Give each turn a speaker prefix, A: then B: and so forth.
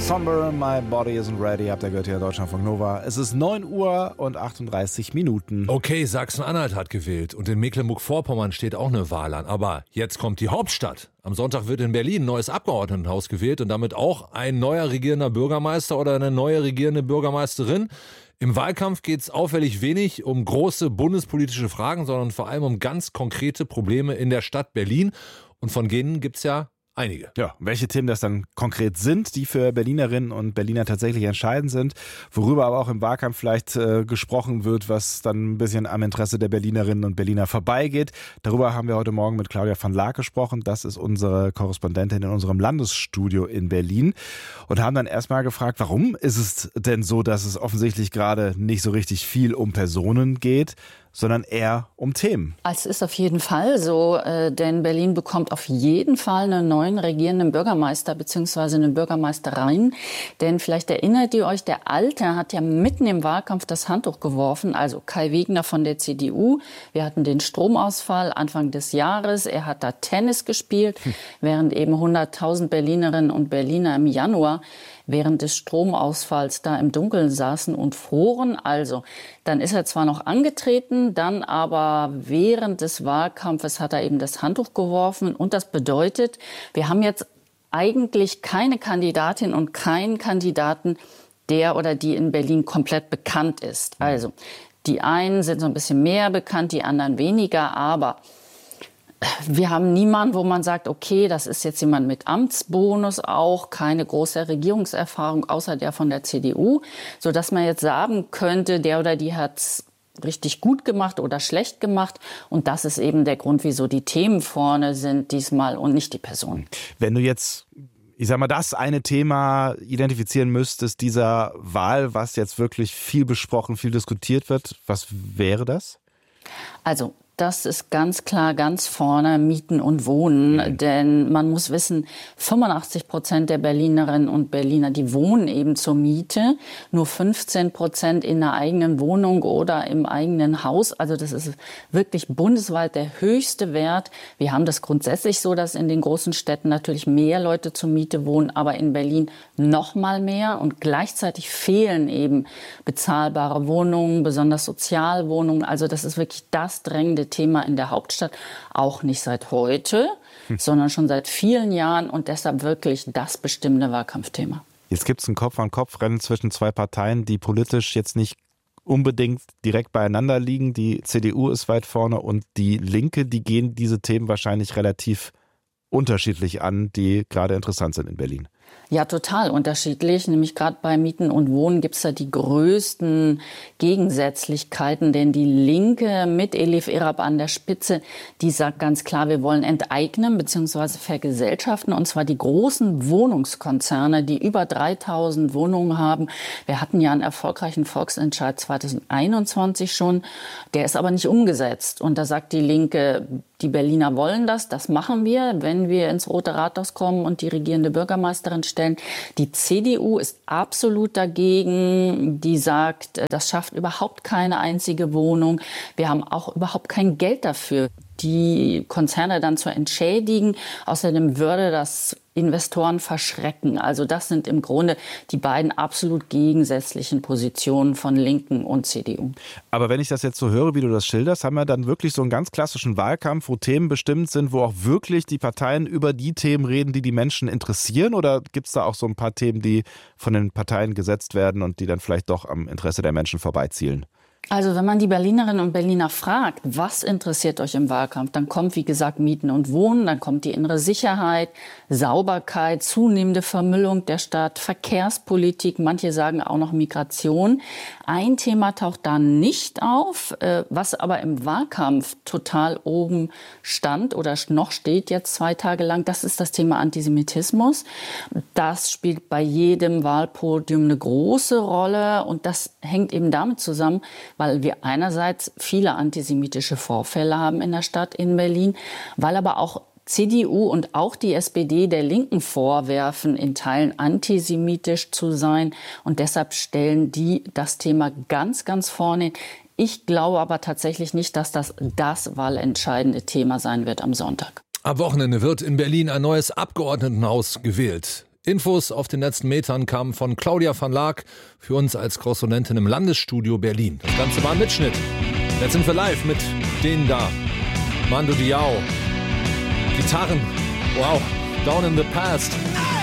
A: Somber, My Body Isn't Ready, habt ihr gehört hier Deutschlandfunk Nova. Es ist 9 Uhr und 38 Minuten.
B: Okay, Sachsen-Anhalt hat gewählt und in Mecklenburg-Vorpommern steht auch eine Wahl an. Aber jetzt kommt die Hauptstadt. Am Sonntag wird in Berlin ein neues Abgeordnetenhaus gewählt und damit auch ein neuer regierender Bürgermeister oder eine neue regierende Bürgermeisterin. Im Wahlkampf geht es auffällig wenig um große bundespolitische Fragen, sondern vor allem um ganz konkrete Probleme in der Stadt Berlin. Und von denen gibt es ja einige.
A: Ja, welche Themen das dann konkret sind, die für Berlinerinnen und Berliner tatsächlich entscheidend sind, worüber aber auch im Wahlkampf vielleicht gesprochen wird, was dann ein bisschen am Interesse der Berlinerinnen und Berliner vorbeigeht. Darüber haben wir heute Morgen mit Claudia van Laak gesprochen. Das ist unsere Korrespondentin in unserem Landesstudio in Berlin und haben dann erstmal gefragt, warum ist es denn so, dass es offensichtlich gerade nicht so richtig viel um Personen geht, sondern eher um Themen.
C: Es ist auf jeden Fall so, denn Berlin bekommt auf jeden Fall einen neuen regierenden Bürgermeister bzw. eine Bürgermeisterin. Denn vielleicht erinnert ihr euch, der Alte hat ja mitten im Wahlkampf das Handtuch geworfen, also Kai Wegner von der CDU. Wir hatten den Stromausfall Anfang des Jahres. Er hat da Tennis gespielt, während eben 100.000 Berlinerinnen und Berliner im Januar während des Stromausfalls da im Dunkeln saßen und froren. Also, dann ist er zwar noch angetreten, dann aber während des Wahlkampfes hat er eben das Handtuch geworfen. Und das bedeutet, wir haben jetzt eigentlich keine Kandidatin und keinen Kandidaten, der oder die in Berlin komplett bekannt ist. Also, die einen sind so ein bisschen mehr bekannt, die anderen weniger, aber wir haben niemanden, wo man sagt, okay, das ist jetzt jemand mit Amtsbonus, auch keine große Regierungserfahrung, außer der von der CDU, sodass man jetzt sagen könnte, der oder die hat's richtig gut gemacht oder schlecht gemacht. Und das ist eben der Grund, wieso die Themen vorne sind diesmal und nicht die Personen.
A: Wenn du jetzt, ich sag mal, das eine Thema identifizieren müsstest, dieser Wahl, was jetzt wirklich viel besprochen, viel diskutiert wird, was wäre das?
C: Also, das ist ganz klar ganz vorne Mieten und Wohnen, denn man muss wissen, 85% der Berlinerinnen und Berliner, die wohnen eben zur Miete, nur 15% in der eigenen Wohnung oder im eigenen Haus. Also das ist wirklich bundesweit der höchste Wert. Wir haben das grundsätzlich so, dass in den großen Städten natürlich mehr Leute zur Miete wohnen, aber in Berlin noch mal mehr und gleichzeitig fehlen eben bezahlbare Wohnungen, besonders Sozialwohnungen. Also das ist wirklich das drängende Thema in der Hauptstadt, auch nicht seit heute, sondern schon seit vielen Jahren und deshalb wirklich das bestimmende Wahlkampfthema.
A: Jetzt gibt es ein Kopf-an-Kopf-Rennen zwischen zwei Parteien, die politisch jetzt nicht unbedingt direkt beieinander liegen. Die CDU ist weit vorne und die Linke, die gehen diese Themen wahrscheinlich relativ unterschiedlich an, die gerade interessant sind in Berlin.
C: Ja, total unterschiedlich. Nämlich gerade bei Mieten und Wohnen gibt es da die größten Gegensätzlichkeiten. Denn die Linke mit Elif Erab an der Spitze, die sagt ganz klar, wir wollen enteignen bzw. vergesellschaften. Und zwar die großen Wohnungskonzerne, die über 3.000 Wohnungen haben. Wir hatten ja einen erfolgreichen Volksentscheid 2021 schon. Der ist aber nicht umgesetzt. Und da sagt die Linke, die Berliner wollen das machen wir, wenn wir ins Rote Rathaus kommen und die regierende Bürgermeisterin stellen. Die CDU ist absolut dagegen. Die sagt, das schafft überhaupt keine einzige Wohnung. Wir haben auch überhaupt kein Geld dafür, die Konzerne dann zu entschädigen. Außerdem würde das Investoren verschrecken. Also das sind im Grunde die beiden absolut gegensätzlichen Positionen von Linken und CDU.
A: Aber wenn ich das jetzt so höre, wie du das schilderst, haben wir dann wirklich so einen ganz klassischen Wahlkampf, wo Themen bestimmt sind, wo auch wirklich die Parteien über die Themen reden, die die Menschen interessieren? Oder gibt es da auch so ein paar Themen, die von den Parteien gesetzt werden und die dann vielleicht doch am Interesse der Menschen vorbeizielen?
C: Also wenn man die Berlinerinnen und Berliner fragt, was interessiert euch im Wahlkampf, dann kommt, wie gesagt, Mieten und Wohnen, dann kommt die innere Sicherheit, Sauberkeit, zunehmende Vermüllung der Stadt, Verkehrspolitik, manche sagen auch noch Migration. Ein Thema taucht da nicht auf, was aber im Wahlkampf total oben stand oder noch steht jetzt 2 Tage lang, das ist das Thema Antisemitismus. Das spielt bei jedem Wahlpodium eine große Rolle und das hängt eben damit zusammen, weil wir einerseits viele antisemitische Vorfälle haben in der Stadt in Berlin, weil aber auch CDU und auch die SPD der Linken vorwerfen, in Teilen antisemitisch zu sein. Und deshalb stellen die das Thema ganz, ganz vorne. Ich glaube aber tatsächlich nicht, dass das wahlentscheidende Thema sein wird am Sonntag.
B: Am Wochenende wird in Berlin ein neues Abgeordnetenhaus gewählt. Infos auf den letzten Metern kamen von Claudia van Laak, für uns als Korrespondentin im Landesstudio Berlin. Das Ganze war ein Mitschnitt. Jetzt sind wir live mit denen da. Mando Diao. Gitarren. Wow. Down in the Past.